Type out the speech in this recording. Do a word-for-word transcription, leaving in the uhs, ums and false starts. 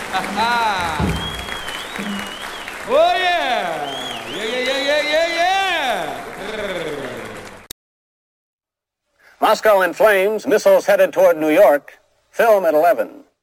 Oh, yeah. Yeah, yeah, yeah, yeah, yeah, yeah. Moscow in flames, missiles headed toward New York. Film at eleven.